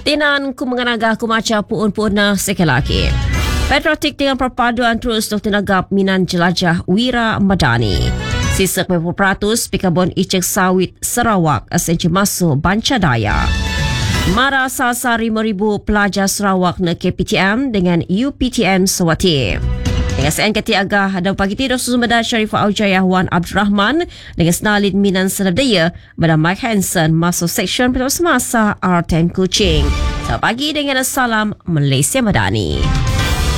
Tinan ku menganagah ku maca puun-puun sekali lagi. Patriotik dengan perpaduan terus Dr. Nagap Minan Jelajah Wira Madani. Sisa 50% pikabon icek sawit Sarawak asenci masuk Banca Daya. Mara sasa 5,000 pelajar Sarawak na KPTM dengan UPTM Sawati. Dengan SNKT Agah ada pagi tidur Susumada Sharifah Aujayah Wan Abdul Rahman dengan Senalid Minan Senadaya pada Mike Hansen masuk seksyen pertama semasa RTM Kuching. Selamat pagi dengan salam Malaysia Madani.